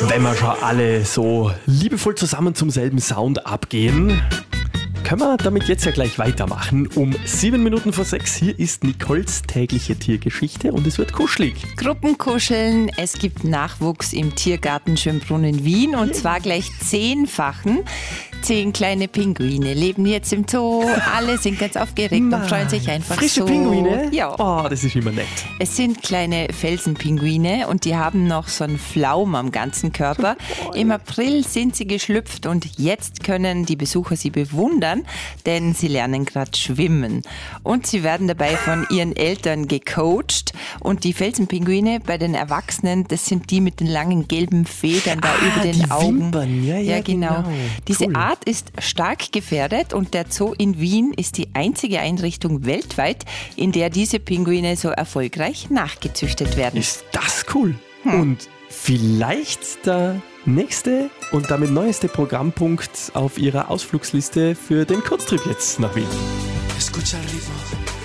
Wenn wir schon alle so liebevoll zusammen zum selben Sound abgehen, können wir damit jetzt ja gleich weitermachen. Um 7 Minuten vor 6 hier ist Nicoles tägliche Tiergeschichte und es wird kuschelig. Gruppenkuscheln, es gibt Nachwuchs im Tiergarten Schönbrunn in Wien und zwar gleich 10-fachen. 10 kleine Pinguine leben jetzt im Zoo. Alle sind ganz aufgeregt und freuen sich einfach frische so. Pinguine? Ja. Oh, das ist immer nett. Es sind kleine Felsenpinguine und die haben noch so einen Flaum am ganzen Körper. Im April sind sie geschlüpft und jetzt können die Besucher sie bewundern, denn sie lernen gerade schwimmen. Und sie werden dabei von ihren Eltern gecoacht. Und die Felsenpinguine bei den Erwachsenen, das sind die mit den langen gelben Federn da über den die Augen. Wimpern. Ja, genau. Diese Cool. Art ist stark gefährdet und der Zoo in Wien ist die einzige Einrichtung weltweit, in der diese Pinguine so erfolgreich nachgezüchtet werden. Ist das cool. Und vielleicht der nächste und damit neueste Programmpunkt auf Ihrer Ausflugsliste für den Kurztrip jetzt nach Wien. Escucha el ritmo.